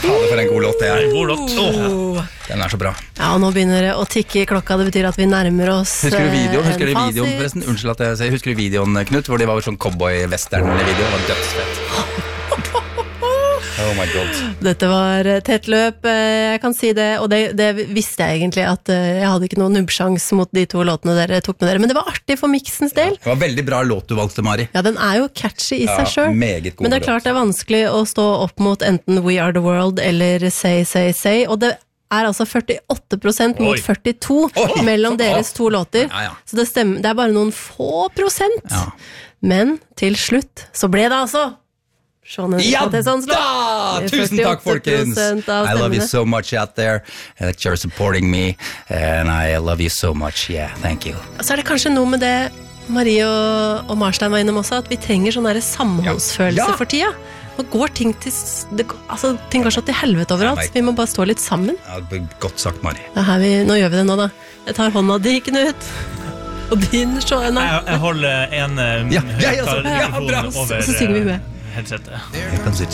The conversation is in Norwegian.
Fader for en god låt det er. God låt. Den er så bra. Ja, og nå begynner det å tikke I klokka. Det betyr at vi nærmer oss Husker du videoen? Husker du en videoen fasit. forresten? Unnskyld at jeg sier. Husker du videoen, Knut? Hvor de var sånn cowboy-western-video. Det var dødsfett. Oh my god. Dette var tett løp, jeg kan si det, og det visste jeg egentlig at jeg hadde ikke noen nubbsjans mot de to låtene dere tok med dere, men det var artig for miksens del. Det var veldig bra låt du valgte, Mari. Ja, den er jo catchy I seg selv, meget god men det klart det vanskelig å stå opp mot enten We Are The World eller Say, Say, Say, og det altså 48% mot 42 mellom deres to låter, så det stemmer, det bare noen få prosent, men til slutt så ble det altså Ja da! Tusen takk, folkens! I love you so much out there that you're supporting me and I love you so much, yeah, thank you. Så det kanskje noe med det Marie og Marstein var innom også, at vi trenger sånn der samholdsfølelse for tida. Nå går ting til ting går så til helvete overalt, vi må bare stå litt sammen. Ja, godt sagt, Marie. Nå gjør vi det nå da. Jeg tar hånda di, Knut. Og din sjåene. Jeg holder en høyttaler over så synger vi med. headsetet. Here comes the